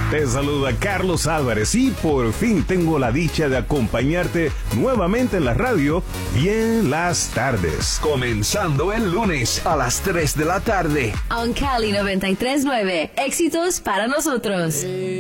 Te saluda Carlos Álvarez y por fin tengo la dicha de acompañarte nuevamente en la radio y en las tardes. Comenzando el lunes a las 3 de la tarde. On Cali 93.9. Éxitos para nosotros.